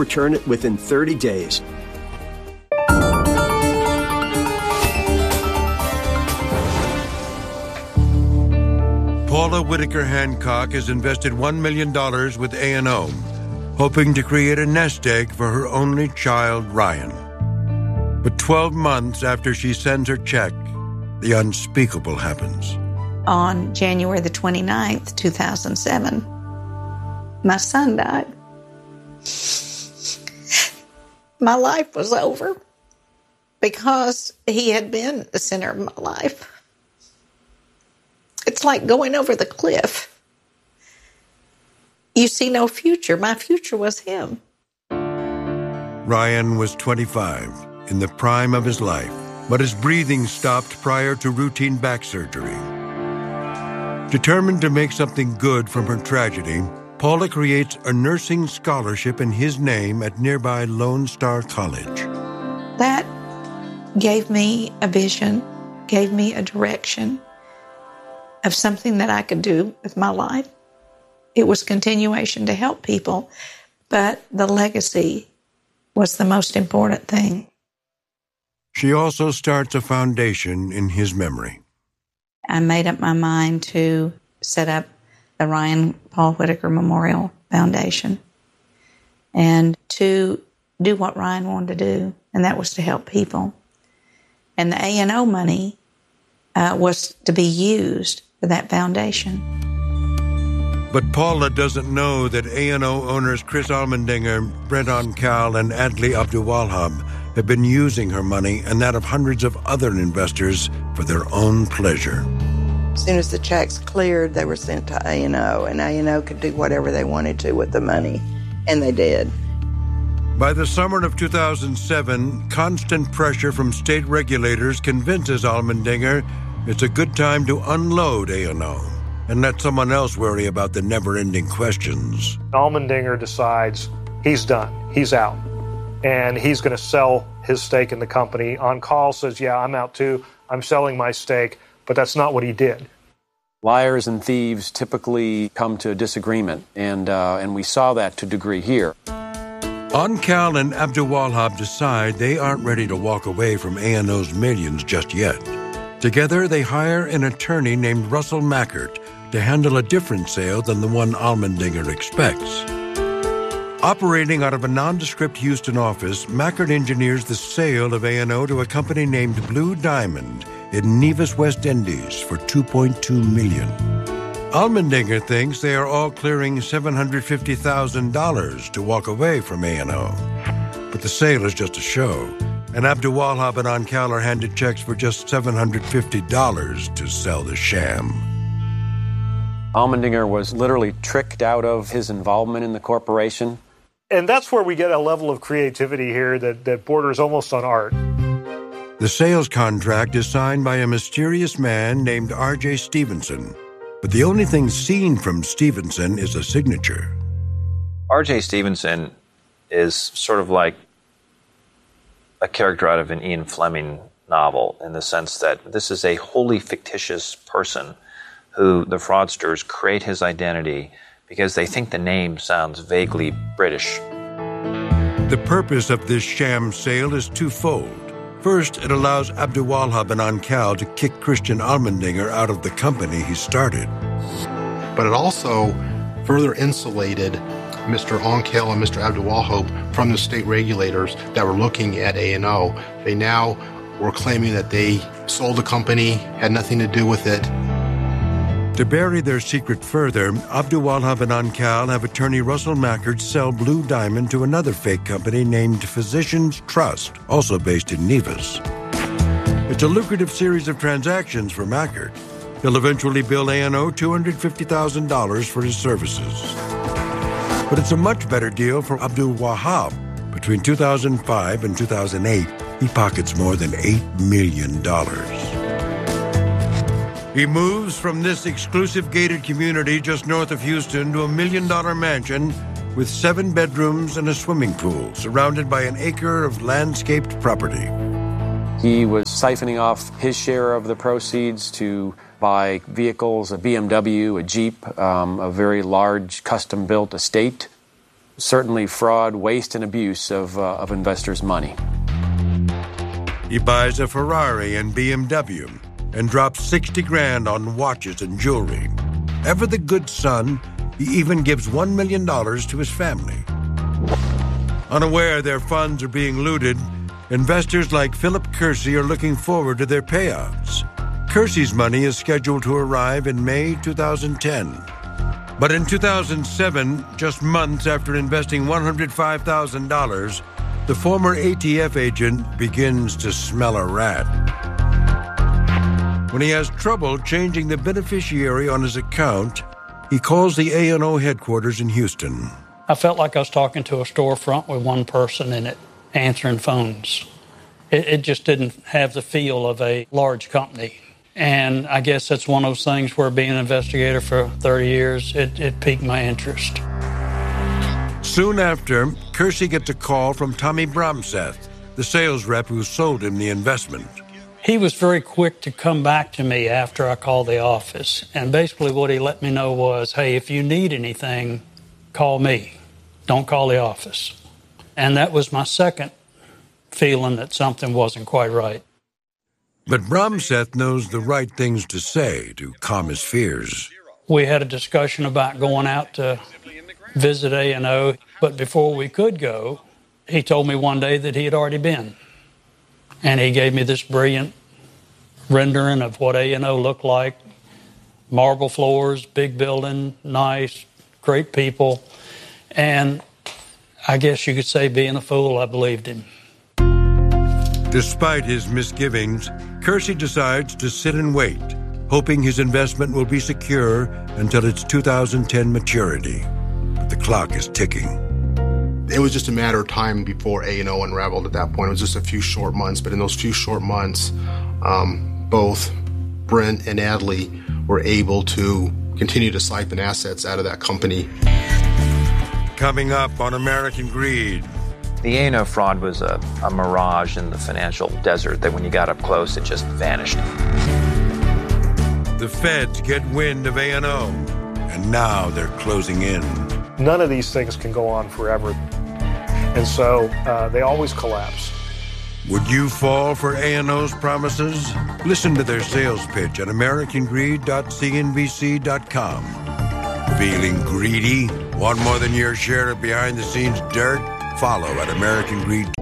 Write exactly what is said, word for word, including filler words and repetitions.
return it within thirty days. Paula Whitaker Hancock has invested one million dollars with A and O, hoping to create a nest egg for her only child, Ryan. But twelve months after she sends her check, the unspeakable happens. On January the twenty-ninth, two thousand seven, my son died. My life was over because he had been the center of my life. It's like going over the cliff. You see no future. My future was him. Ryan was twenty-five, in the prime of his life, but his breathing stopped prior to routine back surgery. Determined to make something good from her tragedy, Paula creates a nursing scholarship in his name at nearby Lone Star College. That gave me a vision, gave me a direction of something that I could do with my life. It was continuation to help people, but the legacy was the most important thing. She also starts a foundation in his memory. I made up my mind to set up the Ryan Paul Whitaker Memorial Foundation and to do what Ryan wanted to do, and that was to help people. And the A and O money uh, was to be used for that foundation. But Paula doesn't know that A and O owners Chris Allmendinger, Brent Oncal, and Adley Abdulwahab have been using her money and that of hundreds of other investors for their own pleasure. As soon as the checks cleared, they were sent to A and O, and A and O could do whatever they wanted to with the money, and they did. By the summer of two thousand seven, constant pressure from state regulators convinces Allmendinger it's a good time to unload A and O and let someone else worry about the never-ending questions. Allmendinger decides he's done, he's out, and he's going to sell his stake in the company. Oncal says, yeah, I'm out too, I'm selling my stake, but that's not what he did. Liars and thieves typically come to a disagreement, and, uh, and we saw that to a degree here. Oncal and Abdulwahab decide they aren't ready to walk away from A and O's millions just yet. Together, they hire an attorney named Russell Mackert to handle a different sale than the one Allmendinger expects. Operating out of a nondescript Houston office, Mackert engineers the sale of A and O to a company named Blue Diamond in Nevis, West Indies for two point two million dollars. Allmendinger thinks they are all clearing seven hundred fifty thousand dollars to walk away from A and O. But the sale is just a show, and Abdulwahab and Oncal are handed checks for just seven hundred fifty dollars to sell the sham. Allmendinger was literally tricked out of his involvement in the corporation. And that's where we get a level of creativity here that, that borders almost on art. The sales contract is signed by a mysterious man named R J Stevenson, but the only thing seen from Stevenson is a signature. R J Stevenson is sort of like a character out of an Ian Fleming novel in the sense that this is a wholly fictitious person who the fraudsters create his identity because they think the name sounds vaguely British. The purpose of this sham sale is twofold. First, it allows Abdulwahab and Oncal to kick Christian Allmendinger out of the company he started. But it also further insulated Mister Oncal and Mister Abdulwahab from the state regulators that were looking at A and O. They now were claiming that they sold the company, had nothing to do with it. To bury their secret further, Abdulwahab and Oncal have attorney Russell Mackert sell Blue Diamond to another fake company named Physicians Trust, also based in Nevis. It's a lucrative series of transactions for Mackert. He'll eventually bill A and O two hundred fifty thousand dollars for his services. But it's a much better deal for Abdulwahab. Between two thousand five and two thousand eight, he pockets more than eight million dollars. He moves from this exclusive gated community just north of Houston to a million-dollar mansion with seven bedrooms and a swimming pool, surrounded by an acre of landscaped property. He was siphoning off his share of the proceeds to buy vehicles, a B M W, a Jeep, um, a very large custom-built estate. certainly fraud, waste, and abuse of, uh, of investors' money. He buys a Ferrari and B M W and drops sixty grand on watches and jewelry. Ever the good son, he even gives one million dollars to his family. Unaware their funds are being looted, investors like Philip Kersey are looking forward to their payouts. Kersey's money is scheduled to arrive in May two thousand ten. But in two thousand seven, just months after investing one hundred five thousand dollars, the former A T F agent begins to smell a rat. When he has trouble changing the beneficiary on his account, he calls the A and O headquarters in Houston. I felt like I was talking to a storefront with one person in it, answering phones. It, it just didn't have the feel of a large company. And I guess that's one of those things where being an investigator for thirty years, it, it piqued my interest. Soon after, Kersey gets a call from Tommy Bromseth, the sales rep who sold him the investment. He was very quick to come back to me after I called the office. And basically what he let me know was, hey, if you need anything, call me. Don't call the office. And that was my second feeling that something wasn't quite right. But Bromseth knows the right things to say to calm his fears. We had a discussion about going out to visit A and O, but before we could go, he told me one day that he had already been. And he gave me this brilliant rendering of what A and O looked like. Marble floors, big building, nice, great people. And I guess you could say, being a fool, I believed him. Despite his misgivings, Kersey decides to sit and wait, hoping his investment will be secure until its two thousand ten maturity. But the clock is ticking. It was just a matter of time before A and O unraveled at that point. It was just a few short months, but in those few short months, um, both Brent and Adley were able to continue to siphon assets out of that company. Coming up on American Greed. The A and O fraud was a, a mirage in the financial desert that when you got up close, it just vanished. The feds get wind of A and O, and now they're closing in. None of these things can go on forever. And so uh, they always collapse. Would you fall for A and O's promises? Listen to their sales pitch at american greed dot c n b c dot com. Feeling greedy? Want more than your share of behind-the-scenes dirt? Follow at American Greed.